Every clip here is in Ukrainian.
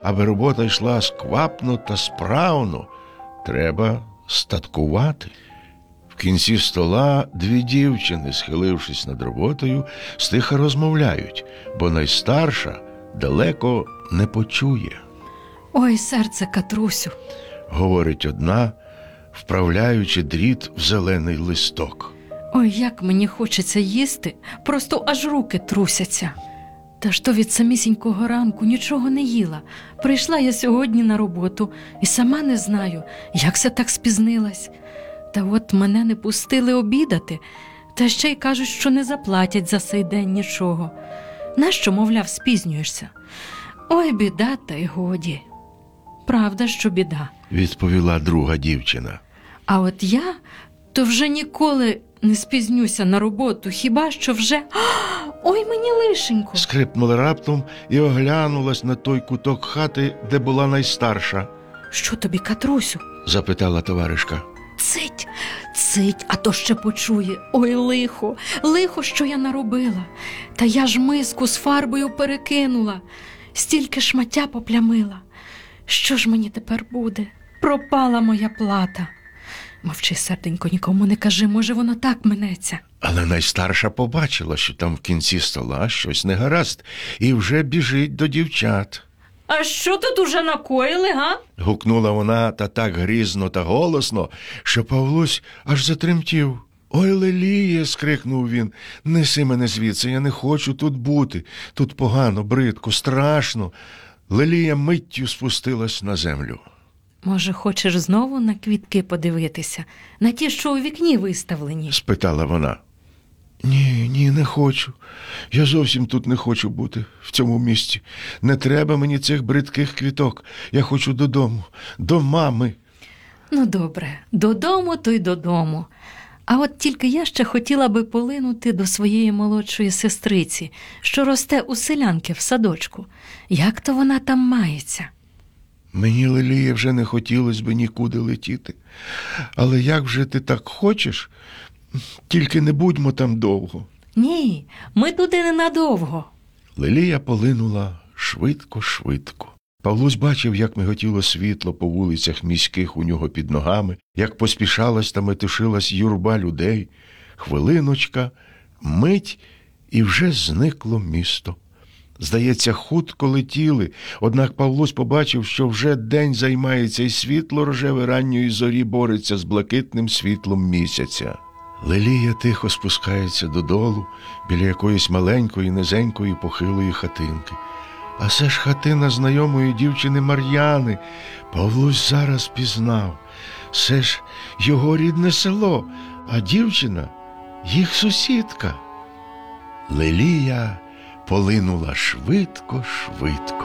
аби робота йшла сквапно та справно, треба статкувати. В кінці стола дві дівчини, схилившись над роботою, стиха розмовляють, бо найстарша далеко не почує. «Ой, серце, Катрусю!» – говорить одна, вправляючи дріт в зелений листок. «Ой, як мені хочеться їсти, просто аж руки трусяться. Та ж то від самісінького ранку нічого не їла. Прийшла я сьогодні на роботу і сама не знаю, як се так спізнилась. Та от мене не пустили обідати, та ще й кажуть, що не заплатять за сей день нічого. Нащо, мовляв, спізнюєшся? Ой, біда, та й годі». «Правда, що біда», – відповіла друга дівчина. «А от я, то вже ніколи не спізнюся на роботу, хіба що вже... Ой, мені лишенько!» Скрипнула раптом і оглянулась на той куток хати, де була найстарша. «Що тобі, Катрусю?» – запитала товаришка. «Цить, цить, а то ще почує. Ой, лихо, лихо, що я наробила. Та я ж миску з фарбою перекинула, стільки шмаття поплямила. Що ж мені тепер буде? Пропала моя плата. Мовчи, серденько, нікому не кажи, може воно так минеться». Але найстарша побачила, що там в кінці стола щось не гаразд, і вже біжить до дівчат. «А що тут уже накоїли, га?» – гукнула вона та так грізно та голосно, що Павлусь аж затремтів. «Ой, Леліє!» – скрикнув він. «Неси мене звідси, я не хочу тут бути. Тут погано, бридко, страшно». Лелія миттю спустилась на землю. «Може, хочеш знову на квітки подивитися? На ті, що у вікні виставлені?» – спитала вона. Ні, не хочу. Я зовсім тут не хочу бути, в цьому місці. Не треба мені цих бридких квіток. Я хочу додому, до мами». «Ну, добре, додому, то й додому. А от тільки я ще хотіла би полинути до своєї молодшої сестриці, що росте у селянки в садочку. Як то вона там мається?» «Мені, Лелія, вже не хотілося б нікуди летіти. Але як вже ти так хочеш, тільки не будьмо там довго». «Ні, ми туди ненадовго». Лелія полинула швидко-швидко. Павлусь бачив, як миготіло світло по вулицях міських у нього під ногами, як поспішалась та метушилась юрба людей. Хвилиночка, мить, і вже зникло місто. Здається, хутко летіли, однак Павлусь побачив, що вже день займається, і світло рожеве ранньої зорі бореться з блакитним світлом місяця. Лелія тихо спускається додолу біля якоїсь маленької, низенької, похилої хатинки. А це ж хатина знайомої дівчини Мар'яни. Павлусь зараз пізнав. Це ж його рідне село, а дівчина – їх сусідка. Лелія полинула швидко-швидко.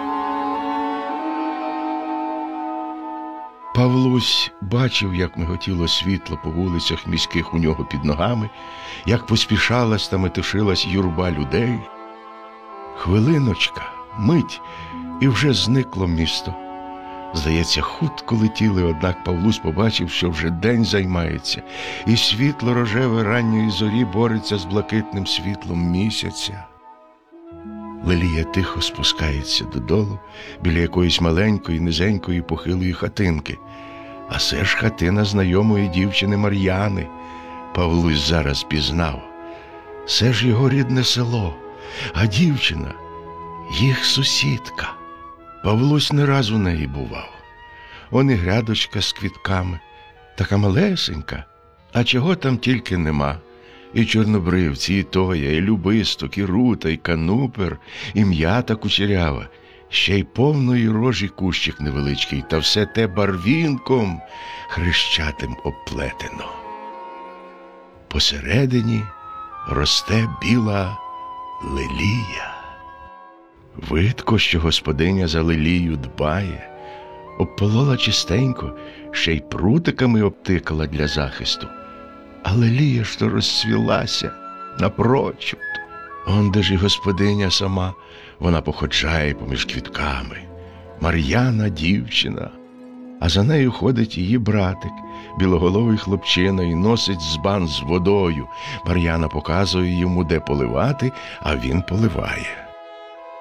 Павлусь бачив, як миготіло світло по вулицях міських у нього під ногами, як поспішалась та метушилась юрба людей. Хвилиночка, мить, і вже зникло місто. Здається, хутко летіли, однак Павлусь побачив, що вже день займається, і світло рожеве ранньої зорі бореться з блакитним світлом місяця. Лелія тихо спускається додолу біля якоїсь маленької, низенької, похилої хатинки. А це ж хатина знайомої дівчини Мар'яни. Павлусь зараз пізнав. Це ж його рідне село, а дівчина – їх сусідка. Павлусь не раз у неї бував. Он і грядочка з квітками, така малесенька, а чого там тільки нема. І чорнобривці, і тоя, і любисток, і рута, і канупер, і м'ята кучерява, ще й повної рожі кущик невеличкий, та все те барвінком хрещатим оплетено. Посередині росте біла лелія. Видко, що господиня за лелію дбає, обполола чистенько, ще й прутиками обтикала для захисту. А лелія ж то розцвілася напрочуд. Онде ж і господиня сама, вона походжає поміж квітками. Мар'яна дівчина, а за нею ходить її братик, білоголовий хлопчина, і носить збан з водою. Мар'яна показує йому, де поливати, а він поливає.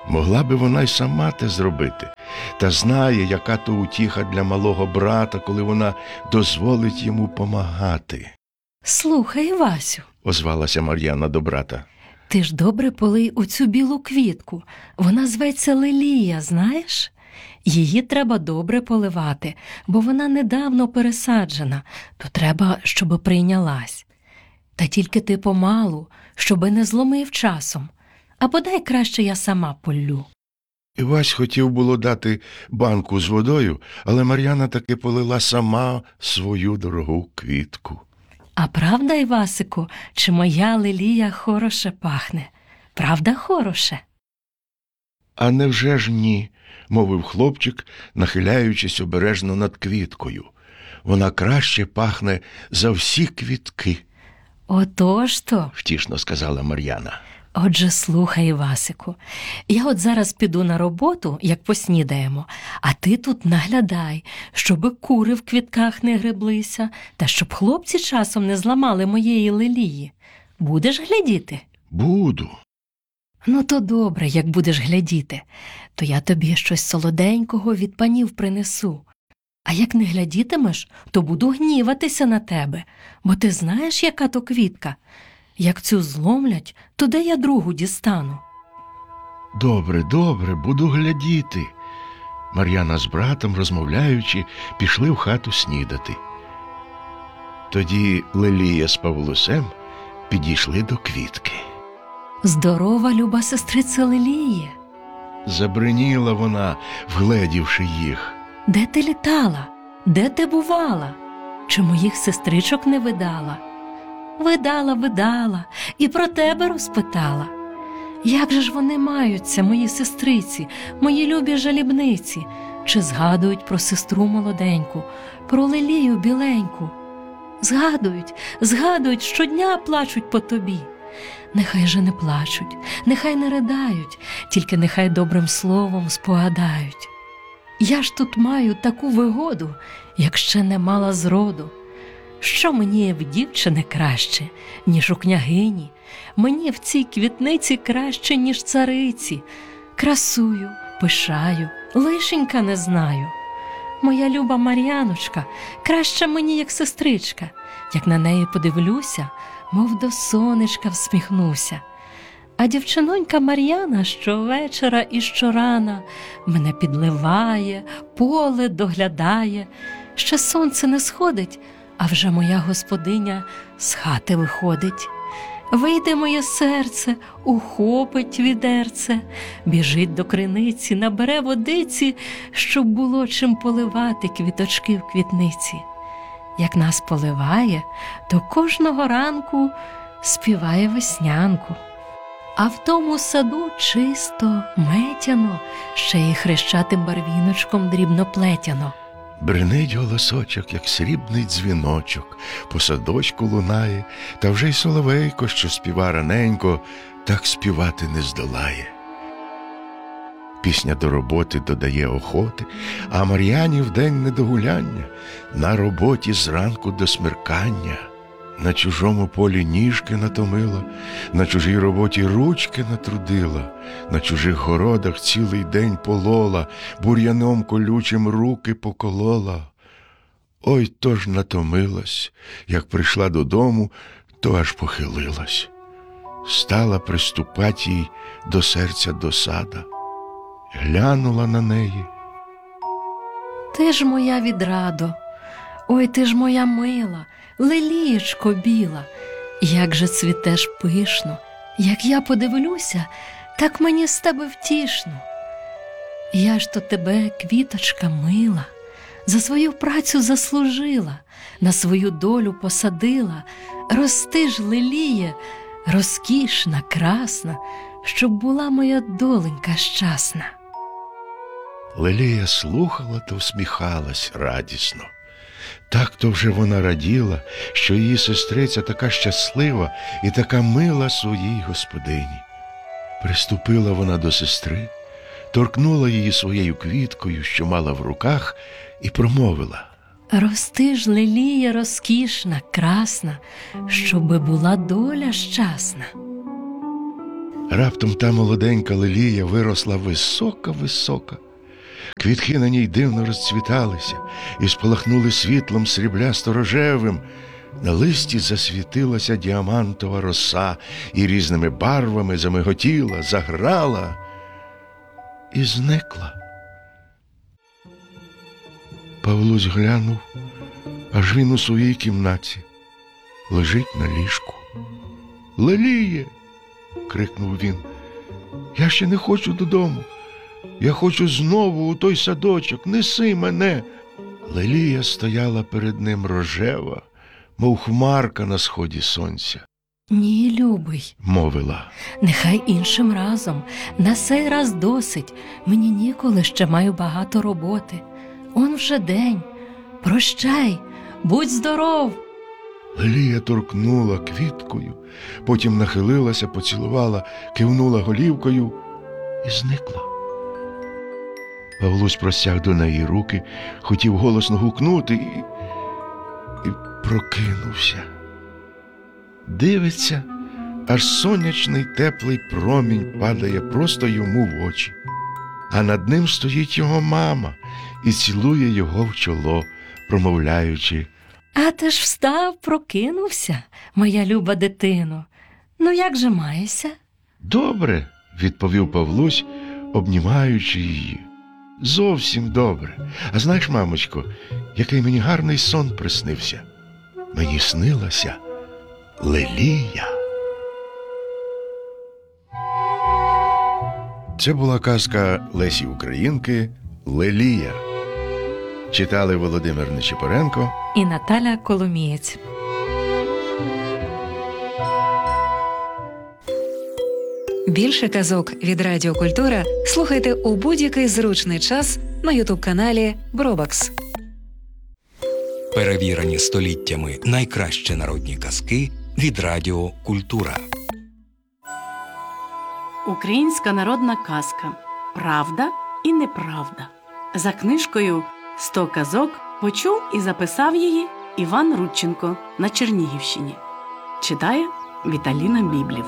Могла би вона й сама те зробити, та знає, яка то утіха для малого брата, коли вона дозволить йому помагати. Слухай, Васю, Озвалася Мар'яна до брата. ти ж добре полий оцю білу квітку. Вона зветься лилія, знаєш? Її треба добре поливати, бо вона недавно пересаджена, то треба, щоб прийнялась. Та тільки ти помалу, щоби не зломив часом. А подай краще я сама поллю. Івась хотів було дати банку з водою, але Мар'яна таки полила сама свою дорогу квітку. А правда, Івасику, чи моя лилія хороше пахне? Правда, хороше? «А невже ж ні?» – мовив хлопчик, нахиляючись обережно над квіткою. «Вона краще пахне за всі квітки», – Отож-то. втішно сказала Мар'яна. Отже, слухай, Івасику, я от зараз піду на роботу, як поснідаємо, а ти тут наглядай, щоби кури в квітках не греблися, та щоб хлопці часом не зламали моєї лилії. Будеш глядіти? «Буду». Ну, то добре, як будеш глядіти, то я тобі щось солоденького від панів принесу. А як не глядітимеш, то буду гніватися на тебе, бо ти знаєш, яка то квітка. Як цю зломлять, то де я другу дістану? «Добре, добре, буду глядіти». Мар'яна з братом, розмовляючи, пішли в хату снідати. Тоді Лилія з Павлусем підійшли до квітки. Здорова, люба сестриця Лиліє. Забриніла вона, вгледівши їх. Де ти літала? Де ти бувала? Чи моїх сестричок не видала? Видала, і про тебе розпитала. Як же ж вони маються, мої сестриці, мої любі жалібниці? Чи згадують про сестру молоденьку, про Лилію біленьку? Згадують, щодня плачуть по тобі. Нехай же не плачуть, нехай не ридають, тільки нехай добрим словом спогадають. Я ж тут маю таку вигоду, як ще не мала зроду. Що мені в дівчини краще, ніж у княгині? Мені в цій квітниці краще, ніж цариці. Красую, пишаю, лишенька не знаю. Моя люба Мар'яночка краще мені, як сестричка. Як на неї подивлюся, мов до сонечка всміхнуся. А дівчинонька Мар'яна щовечора і щорана мене підливає, поле доглядає. Ще сонце не сходить, а вже моя господиня з хати виходить. Вийде моє серце, ухопить відерце, біжить до криниці, набере водиці, щоб було чим поливати квіточки в квітниці. Як нас поливає, то кожного ранку співає веснянку. А в тому саду чисто, метяно, ще й хрещатим барвіночком дрібно плетяно. Бринить голосочок, як срібний дзвіночок, по садочку лунає, та вже й соловейко, що співа раненько, так співати не здолає. Пісня до роботи додає охоти, а Мар'яні вдень не до гуляння, на роботі зранку до смеркання. На чужому полі ніжки натомила, на чужій роботі ручки натрудила, на чужих городах цілий день полола, бур'яном колючим руки поколола. Ой, то ж натомилась, як прийшла додому, то аж похилилась. Стала приступать їй до серця досада, глянула на неї. Ти ж моя відрадо, ой, ти ж моя мила, лилієчко біла, як же цвітеш пишно, як я подивлюся, так мені з тебе втішно. Я ж то тебе, квіточка мила, за свою працю заслужила, на свою долю посадила. Рости ж, лиліє, розкішна, красна, щоб була моя доленька щасна. Лилія слухала та всміхалась радісно. Так то вже вона раділа, що її сестриця така щаслива і така мила своїй господині. Приступила вона до сестри, торкнула її своєю квіткою, що мала в руках, і промовила: Рости ж, лилія, розкішна, красна, щоби була доля щасна. Раптом та молоденька лилія виросла висока-висока. Квітки на ній дивно розцвіталися і спалахнули світлом сріблясто-рожевим. На листі засвітилася діамантова роса і різними барвами замиготіла, заграла і зникла. Павлусь глянув, аж він у своїй кімнаті лежить на ліжку. «Лиліє!» – крикнув він. «Я ще не хочу додому. Я хочу знову у той садочок. Неси мене!» Лилія стояла перед ним рожева, мов хмарка на сході сонця. «Ні, любий», – мовила. «Нехай іншим разом. На сей раз досить. Мені ніколи, ще маю багато роботи. Он вже день. Прощай, будь здоров!» Лилія торкнула квіткою, потім нахилилася, поцілувала, кивнула голівкою і зникла. Павлусь простяг до неї руки, хотів голосно гукнути і прокинувся. Дивиться, аж сонячний теплий промінь падає просто йому в очі. А над ним стоїть його мама і цілує його в чоло, промовляючи: «А ти ж встав, прокинувся, моя люба дитино. Ну як же маєшся?» «Добре», – відповів Павлусь, обнімаючи її. «Зовсім добре. А знаєш, мамочко, який мені гарний сон приснився? Мені снилася Лилія». Це була казка Лесі Українки «Лилія». Читали Володимир Нечипоренко і Наталя Коломієць. Більше казок від Радіо Культура слухайте у будь-який зручний час на ютуб-каналі Бробакс. Перевірені століттями найкращі народні казки від Радіо Культура. Українська народна казка «Правда і неправда». За книжкою «100 казок» почув і записав її Іван Рудченко на Чернігівщині. Читає Віталіна Біблів.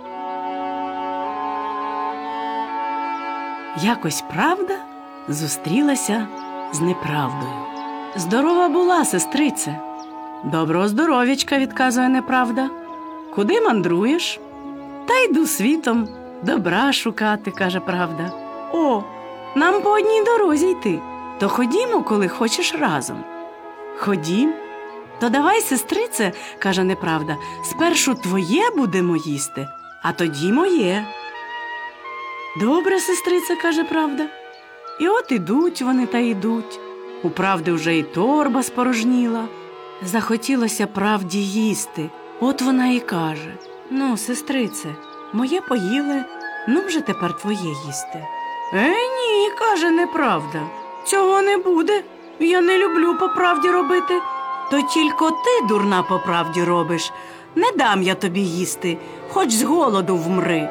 Якось правда зустрілася з неправдою. «Здорова була, сестрице!» «Доброго здоров'ячка», – відказує неправда. «Куди мандруєш?» «Та йду світом, добра шукати», – каже правда. «О, нам по одній дорозі йти, то ходімо, коли хочеш, разом». «Ходім». «То давай, сестрице», – каже неправда, – «спершу твоє будемо їсти, а тоді моє». «Добре, сестрице», – каже правда. І от ідуть вони та йдуть. У правди вже і торба спорожніла. Захотілося правді їсти. От вона і каже: «Ну, сестрице, моє поїли, ну вже тепер твоє їсти». Ні», – каже неправда, «цього не буде, я не люблю по правді робити». «То тільки ти, дурна, по правді робиш, не дам я тобі їсти, хоч з голоду вмри».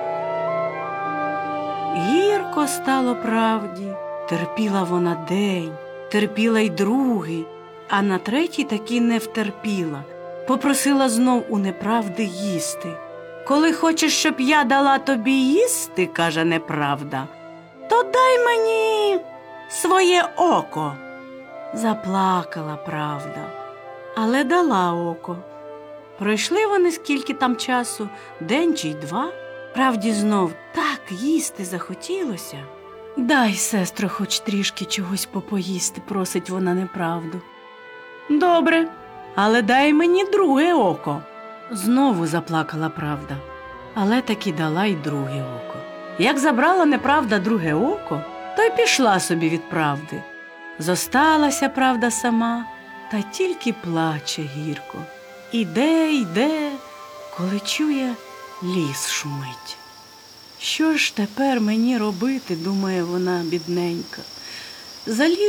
Гірко стало правді, терпіла вона день, терпіла й другий, а на третій таки не втерпіла, попросила знов у неправди їсти. «Коли хочеш, щоб я дала тобі їсти, – каже неправда, – то дай мені своє око». Заплакала правда, але дала око. Пройшли вони скільки там часу, день чи й два. Правді знов так їсти захотілося. «Дай, сестро, хоч трішки чогось попоїсти», – просить вона неправду. «Добре, але дай мені друге око». Знову заплакала правда, але таки дала й друге око. Як забрала неправда друге око, то й пішла собі від правди. Зосталася правда сама, та тільки плаче гірко. Іде, коли чує, ліс шумить. «Що ж тепер мені робити?» – думає вона, бідненька. Заліз